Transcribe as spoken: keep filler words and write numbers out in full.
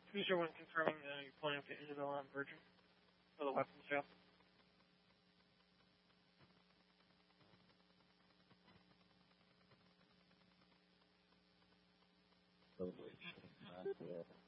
Who's your one confirming uh, you're planning to Isabella and Virgin for the weapons sale? Probably not yet.